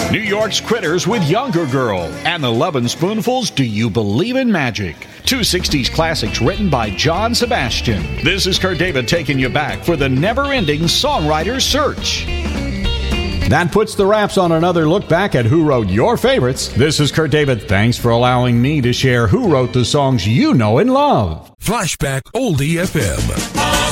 New York's Critters with Younger Girl, and the Lovin' Spoonfuls' Do You Believe in Magic? Two 60s classics written by John Sebastian. This is Kurt David taking you back for the never-ending songwriter's search. That puts the wraps on another look back at who wrote your favorites. This is Kurt David. Thanks for allowing me to share who wrote the songs you know and love. Flashback Oldie FM.